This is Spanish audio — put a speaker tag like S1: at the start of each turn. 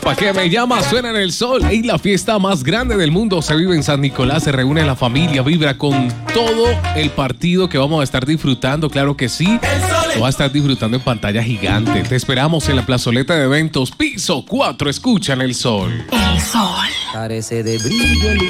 S1: Pa' que me llama, suena en el sol. Y la fiesta más grande del mundo se vive en San Nicolás. Se reúne la familia, vibra con todo el partido que vamos a estar disfrutando. Claro que sí. Lo va a estar disfrutando en pantalla gigante. Te esperamos en la plazoleta de eventos, piso 4. Escuchan el sol.
S2: El sol.
S3: Carece de brillo.